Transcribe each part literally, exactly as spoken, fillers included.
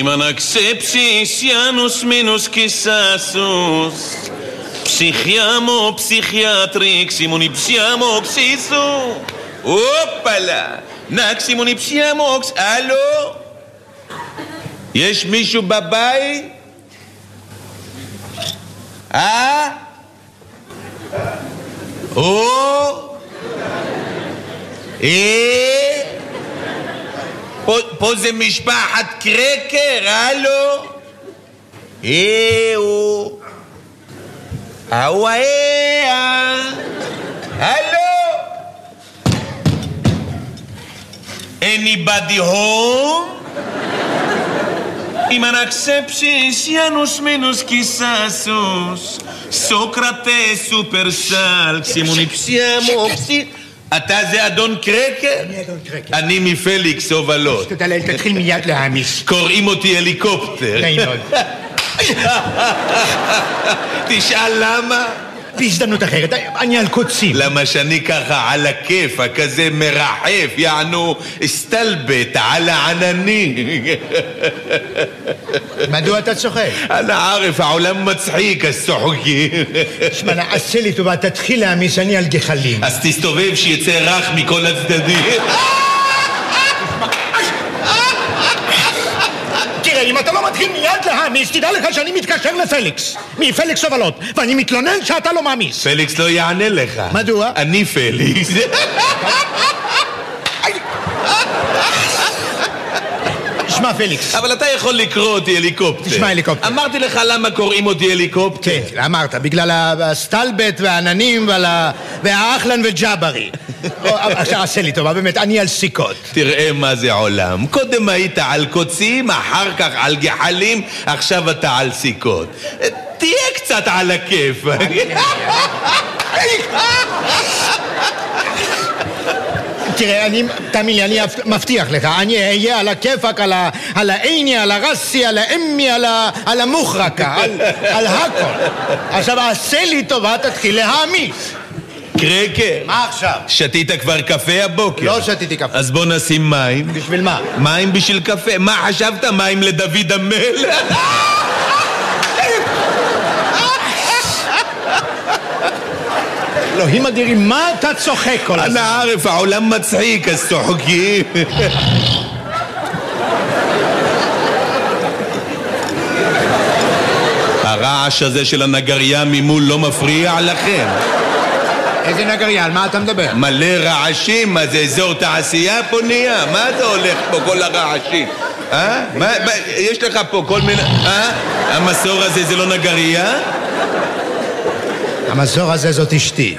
Imanakcepsis, Janus minus Kisasus. Psichiamo, psichiatrix, imunipsiamo, xisu. Opala! נקסימוניפסיאמו, הלו? יש מישהו בבית? אה? או? אה? פה, פה זה משפחת קרקר, הלו? אה, הוא? ההוא אה? הלו? Anybody home? Imanakcepsis, Janus minus Kisasus. Socrates, Supersal, סימוניפסיאמו, אתה זה אדון קרקר? אני אדון קרקר. אני מפליקס הובלות. תתעלל, תתחיל מיד להעמיס. קוראים אותי הליקופטר. נעים מאוד. תשאל למה? בהזדמנות אחרת, אני על קוצים. למה שאני ככה על הכיף, כזה מרחף, יענו סטלבט על הענני. מדוע אתה צוחק? אני ערף, העולם מצחיק, אז צוחקי. שמע, עשה לי טובה, תתחיל להעמיס, אני על גחלים. אז תסתובב שיצא רך מכל הצדדים. אם אתה לא מתחיל מיד להעמיס, תדע לך שאני מתקשר לפליקס מפליקס הובלות, ואני מתלונן שאתה לא מעמיס. פליקס לא יענה לך. מדוע? אני פליקס. שמע פליקס, אבל אתה יכול לקרוא אותי הליקופטר. תשמע הליקופטר. אמרתי לך למה קוראים אותי הליקופטר. כן, אמרת, בגלל הסטלבט והעננים והאחלן וג'אברי. עכשיו עשה לי טובה, באמת, אני על סיכות. תראה מה זה עולם. קודם היית על קוצים, אחר כך על גחלים, עכשיו אתה על סיכות. תהיה קצת על הכיף. תראה, אני, תאמין לי, אני מבטיח לך, אני אהיה על הכיפק, על העיני, על הרסי, על האמי, על המוחרקה, על הכל. עכשיו, עשה לי טובה, תתחיל להעמיס. קרקר. מה עכשיו? שתית כבר קפה הבוקר? לא שתיתי קפה. אז בוא נשים מים. בשביל מה? מים בשביל קפה. מה חשבת? מים לדוד המלך? אלוהים אדירים, מה אתה צוחק כל הזמן? אני ערף, העולם מצחיק, אז צוחקים. הרעש הזה של הנגריה ממול לא מפריע לכם? איזה נגריה? על מה אתה מדבר? מלא רעשים, מה זה אזור תעשייה פה נהיה? מה זה הולך פה כל הרעשים? אה? מה, מה, יש לך פה כל מיני... אה? המסור הזה זה לא נגריה? המסור הזה זאת אשתי.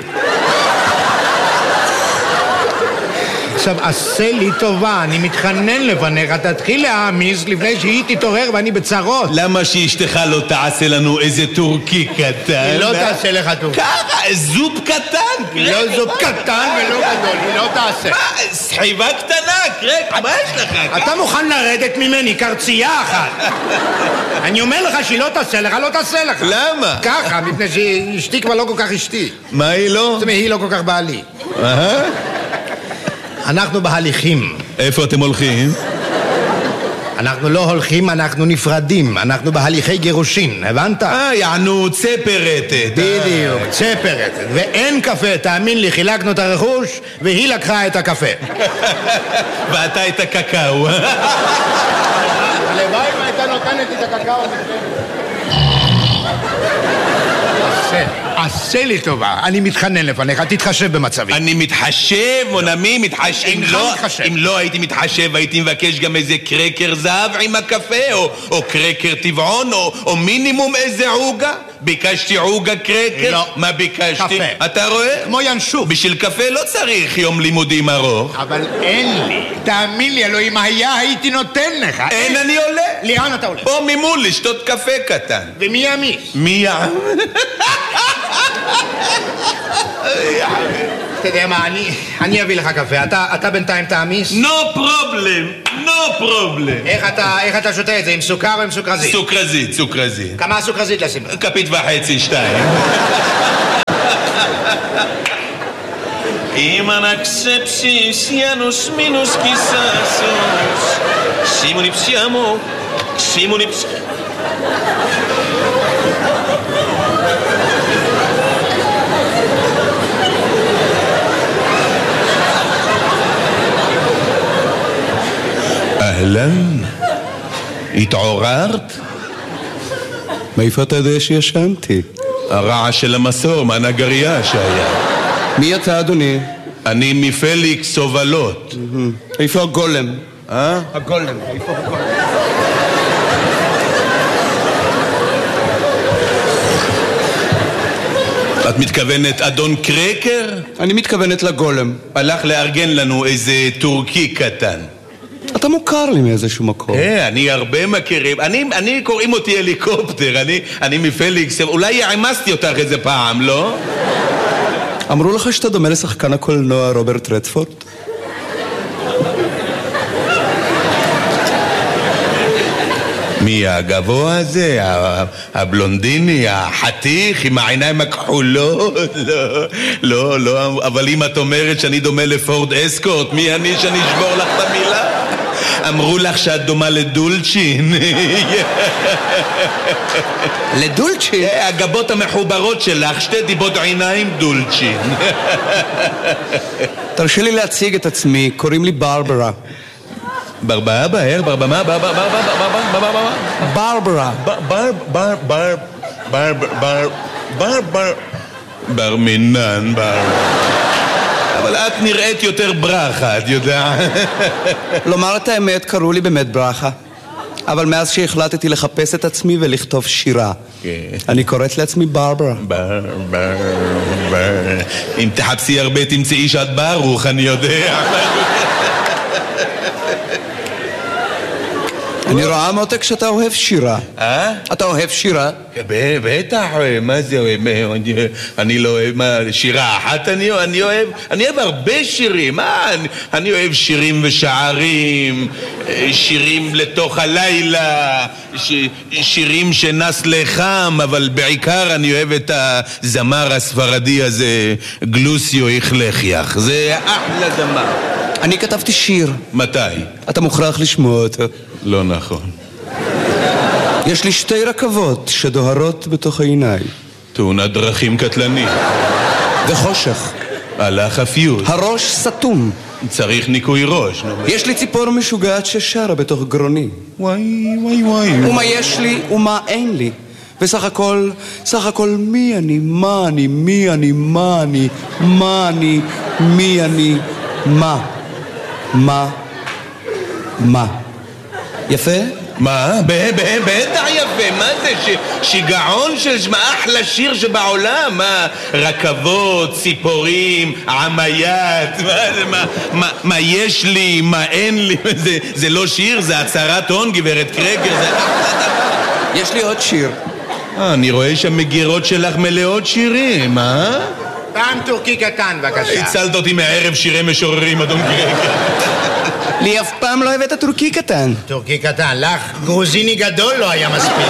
עכשיו, עשה לי טובה, אני מתחנן לפניך, תתחיל להעמיס לפני שהיא תתעורר ואני בצרות. למה שאשתך לא תעשה לנו איזה טורקי קטן? היא לא תעשה לך טורקי. ככה, זופ קטן. לא זופ קטן ולא גדול, היא לא תעשה. מה, סחיבה קטנה, קרק, מה יש לך? אתה מוכן לרדת ממני, קרצייה אחת. אני אומר לך שהיא לא תעשה לך, לא תעשה לך. למה? ככה, מפני שאשתי כבר לא כל כך אשתי. מה היא לא? זאת אומרת, היא לא כל כך בעלי. אהה. אנחנו בהליכים. איפה אתם הולכים? אנחנו לא הולכים, אנחנו נפרדים. אנחנו בהליכי גירושין, הבנת? אה, יענו צפרתת. בדיוק, צפרתת. ואין קפה, תאמין לי, חילקנו את הרכוש, והיא לקחה את הקפה. ואתה את הקקאו. הלוואי והייתה נותנת את הקקאו. עשה לי טובה, אני מתחנן לפניך, תתחשב במצבי. אני מתחשב, מונמי, מתחשב. אם לא הייתי מתחשב, הייתי מבקש גם איזה קרקר זהב עם הקפה, או קרקר טבעון, או מינימום איזה עוגה. ביקשתי עוגה קרקר? לא. מה ביקשתי? קפה. אתה רואה? כמו ינשוף. בשביל קפה לא צריך יום לימודים ארוך. אבל אין לי. תאמין לי, אלוהים, אם היה הייתי נותן לך. אין, אני עולה. לאן אתה עולה? פה ממול לשתות קפה קטן. ומי יעמיס? מי יעמיס? אתה יודע מה, אני אביא לך קפה. אתה בינתיים תעמיס? No problem, no problem. איך אתה שותה את זה? עם סוכר או עם סוכרזית? סוכרזית, סוכרזית. כמה סוכרזית לשים? כפית וחצי, שתיים. Imanakcepsis, Janus minus Kisasus. Simonipsiamo, שימו נפס... אהלן, התעוררת? מאיפה אתה יודע שישנתי? הרעש של המסור, מהנגריה שהיה. מי אתה, אדוני? אני מפליקס הובלות. איפה הגולם? אה? הגולם, איפה הגולם? את מתכוונת אדון קרקר? אני מתכוונת לגולם. הלך לארגן לנו איזה טורקי קטן. אתה מוכר לי מאיזשהו מקום. אה, אני הרבה מכירים. אני, אני קוראים אותי הליקופטר. אני, אני מפליקס. אולי יעמסתי אותך איזה פעם, לא? אמרו לך שאתה דומה לשחקן הקולנוע רוברט רדפורד? מי הגבוה הזה? הבלונדיני, החתיך עם העיניים הכחולות? לא, לא, לא. אבל אם את אומרת שאני דומה לפורד אסקורט, מי אני שאני אשבור לך את המילה? אמרו לך שאת דומה לדולצ'ין. לדולצ'ין? הגבות המחוברות שלך, שתי דיבות עיניים דולצ'ין. תרשה לי להציג את עצמי, קוראים לי ברברה. ברברה, בהר, ברברה, מה? ברברה, ברברה, ברברה. בר, בר, בר, בר, בר, בר, בר, בר מינן, בר. אבל את נראית יותר ברכה, את יודעת? לומר את האמת, קראו לי באמת ברכה. אבל מאז שהחלטתי לחפש את עצמי ולכתוב שירה, אני קוראת לעצמי ברברה. בר, בר, בר. אם תחפשי הרבה תמצאי שאת ברוך, אני יודע. אני רואה מותק שאתה אוהב שירה. אה? אתה אוהב שירה? בטח, מה זה אוהב? אני לא אוהב, מה, שירה אחת אני אוהב? אני אוהב, אני אוהב הרבה שירים. מה? אני אוהב שירים ושערים, שירים לתוך הלילה, שירים שנס לחם, אבל בעיקר אני אוהב את הזמר הספרדי הזה, גלוסיו איכלכיח. זה אחלה זמר. אני כתבתי שיר. מתי? אתה מוכרח לשמוע אותו. לא נכון. יש לי שתי רכבות שדוהרות בתוך העיניים. תאונת דרכים קטלנית. וחושך. הלך הפיוט. הראש סתום. צריך ניקוי ראש. יש לי ציפור משוגעת ששרה בתוך גרוני. וואי וואי וואי. ומה יש לי ומה אין לי. וסך הכל, סך הכל מי אני, מה אני, מי אני, מה אני, מה אני, מי אני, מה, מה, מה. יפה? מה? בטח יפה, מה זה? שיגעון של מה? אחלה שיר שבעולם, מה? רכבות, ציפורים, עמיית, מה יש לי, מה אין לי, זה לא שיר, זה הצהרת הון, גברת קרקר, זה אחלה דבר. יש לי עוד שיר. אני רואה שהמגירות שלך מלאות שירים, אה? פעם טורקי קטן, בבקשה. הצלת אותי מערב שירי משוררים, אדון קרקר. לי אף פעם לא הבאת טורקי קטן. טורקי קטן, לך גרוזיני גדול לא היה מספיק.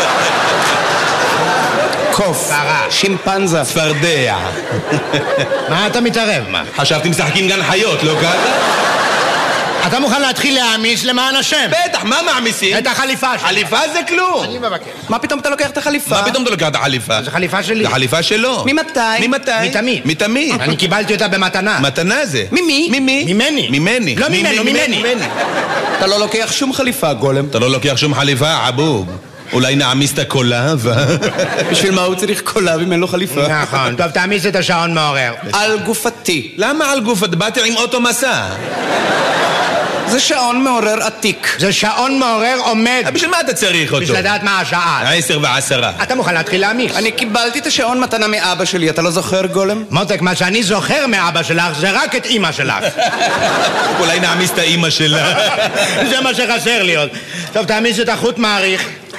קוף, שימפנזה, צפרדע. מה אתה מתערב, מה? חשבתי משחקים גן חיות, לא ככה? אתה מוכן להתחיל להעמיס למען השם? בטח, מה מעמיסים? את החליפה שלי. חליפה זה כלום. אני מבקש. מה פתאום אתה לוקח את החליפה? מה פתאום אתה לוקח את החליפה? זו חליפה שלי. זה חליפה שלו. ממתי? ממתי? מתמיד. מתמיד. אני קיבלתי אותה במתנה. מתנה זה. ממי? ממי? ממני. ממני. לא ממנו, ממני. אתה לא לוקח שום חליפה, גולם. אתה לא לוקח שום חליפה, עבוב. אולי נעמיס את הקולב? בשביל מה הוא צריך קולב אם אין לו חליפה? נכון. טוב, תעמיס את השעון מעורר. על גופתי. למה על גופת? באתי עם אוטו מסע. זה שעון מעורר עתיק. זה שעון מעורר עומד. בשביל מה אתה צריך אותו? בשביל לדעת מה השעה. עשר ועשרה. אתה מוכן להתחיל להעמיס? אני קיבלתי את השעון מתנה מאבא שלי, אתה לא זוכר, גולם? מותק, מה שאני זוכר מאבא שלך זה רק את אמא שלך. אולי נעמיס את האמא שלה. זה מה שחסר לי עוד. טוב, תעמיס את החוט מעריך.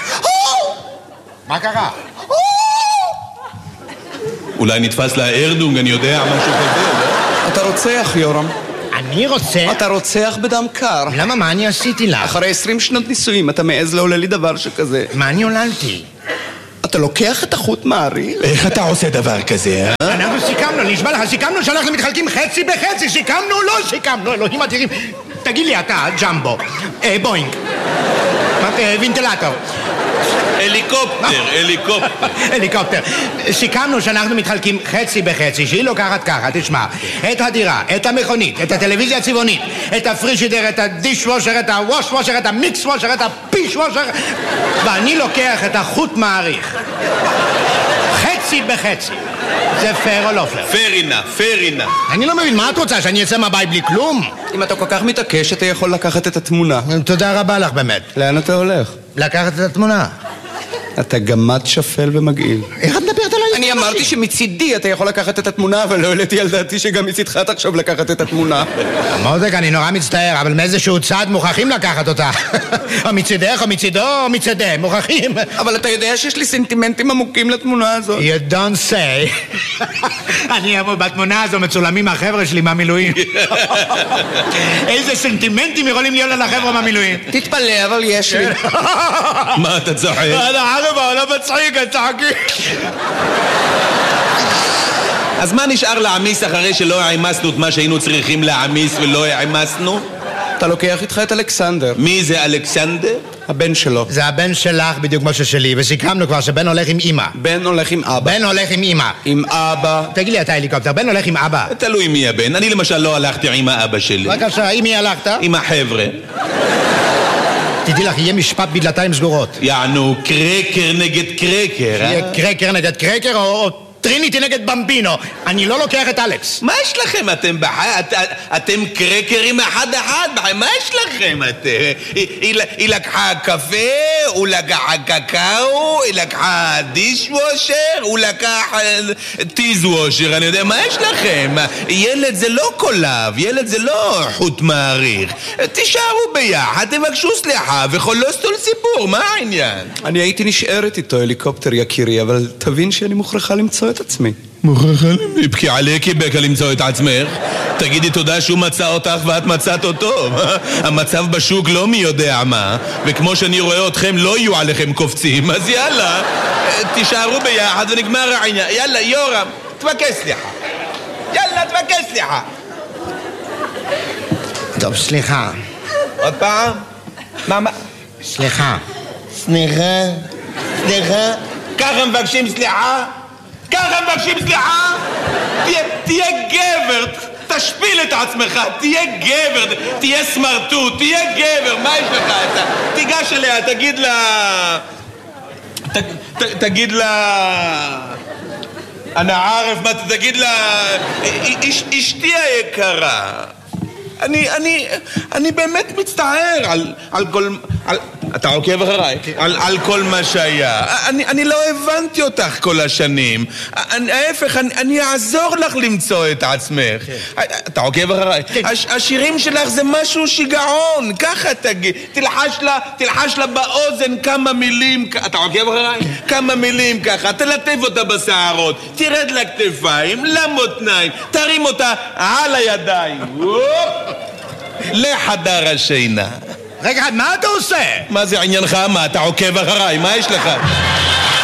מה קרה? אולי נתפס לה ארדונג, אני יודע, משהו כזה. אתה רוצח, יורם. אני רוצה... אתה רוצח בדם קר. למה? מה אני עשיתי לך? אחרי עשרים שנות נישואים אתה מעז לעולה לי דבר שכזה. מה אני עוללתי? אתה לוקח את החוט מעריך? איך אתה עושה דבר כזה, אה? אנחנו סיכמנו, נשבע לך, סיכמנו שאנחנו מתחלקים חצי בחצי, סיכמנו, לא סיכמנו, אלוהים אדירים. תגיד לי אתה, ג'מבו, אה, בוינג. מה וינטילטור. הליקופטר, הליקופטר. הליקופטר. סיכמנו שאנחנו מתחלקים חצי בחצי, שהיא לוקחת ככה, תשמע. את הדירה, את המכונית, את הטלוויזיה הצבעונית, את הפרישידר, את הדיש וושר, את הווש וושר, את המיקס וושר, את הפיש וושר, ואני לוקח את החוט מעריך. חצי בחצי. זה פייר או לא פייר? פרינה, פרינה. אני לא מבין, מה את רוצה, שאני אצא מהבית בלי כלום? אם אתה כל כך מתעקש, אתה יכול לקחת את התמונה. תודה רבה לך באמת. לאן אתה הולך? לקחת את התמונה. אתה גמד שפל ומגעיל. איך את מדברת עליי? אני אמרתי שמצידי אתה יכול לקחת את התמונה, אבל לא העליתי על דעתי שגם מצידך תחשוב לקחת את התמונה. מותק, אני נורא מצטער, אבל מאיזשהו צד מוכרחים לקחת אותה. או מצידך, או מצידו, או מצידם, מוכרחים. אבל אתה יודע שיש לי סנטימנטים עמוקים לתמונה הזאת. You don't say. אני אמור, בתמונה הזו מצולמים החבר'ה שלי מהמילואים. איזה סנטימנטים יכולים להיות על החבר'ה מהמילואים? תתפלא, אבל יש לי. מה אתה צוחק? ערבה, לא מצחיק, צחקי. אז מה נשאר להעמיס אחרי שלא העמסנו את מה שהיינו צריכים להעמיס ולא העמסנו? אתה לוקח איתך את אלכסנדר. מי זה אלכסנדר? הבן שלו. זה הבן שלך בדיוק כמו ששלי, וסיכמנו כבר שבן הולך עם אמא. בן הולך עם אבא. בן הולך עם אמא. עם אבא. תגיד לי, אתה הליקופטר, בן הולך עם אבא. תלוי מי הבן. אני למשל לא הלכתי עם האבא שלי. בבקשה, עם מי הלכת? עם החבר'ה. תדעי לך, יהיה משפט בדלתיים סגורות. יענו, קרקר נגד קרקר, אה? יהיה קרקר נגד קרקר או טריניטי נגד במבינו. אני לא לוקח את אלכס. מה יש לכם? אתם בחי... את, אתם קרקרים אחד אחד בחי... מה יש לכם? את... היא, היא, היא לקחה קפה, הוא לקח קקאו, היא לקחה דיש וושר, הוא לקח טיז וושר, אני יודע, מה יש לכם? ילד זה לא קולב, ילד זה לא חוט מעריך. תישארו ביחד, תבקשו סליחה וחולוסטו לסיפור, מה העניין? אני הייתי נשארת איתו, הליקופטר יקירי, אבל תבין שאני מוכרחה למצוא את עצמי. מוכרחה לבכי עליקי בקה למצוא את עצמך. תגידי תודה שהוא מצא אותך ואת מצאת אותו. המצב בשוק לא מי יודע מה, וכמו שאני רואה אתכם לא יהיו עליכם קופצים, אז יאללה, תישארו ביחד ונגמר העניין. יאללה, יורם, תבקש סליחה. יאללה, תבקש סליחה. טוב, סליחה. עוד פעם? מה, מה? סליחה. סליחה? סליחה? ככה מבקשים סליחה? ככה מבקשים סליחה? תהיה, תהיה גבר, תשפיל את עצמך, תהיה גבר, תהיה סמרטוט, תהיה גבר, מה יש לך? אתה, תיגש אליה, תגיד לה... ת, ת, תגיד לה... אנא ערף, מה תגיד לה... אש, אשתי היקרה. אני, אני, אני באמת מצטער על, על כל... על, אתה עוקב אחריי? על, על כל מה שהיה. אני, אני לא הבנתי אותך כל השנים. אני, ההפך, אני, אני אעזור לך למצוא את עצמך. כן. אתה עוקב אחריי? כן. הש, השירים שלך זה משהו שיגעון. ככה תגיד. תלחש לה, תלחש לה באוזן כמה מילים. אתה עוקב אחריי? כן. כמה מילים ככה. תלטף אותה בשערות. תרד לכתפיים, למותניים. תרים אותה על הידיים. לחדר השינה. רגע, מה אתה עושה? מה זה עניינך? מה, אתה עוקב אחריי? מה יש לך?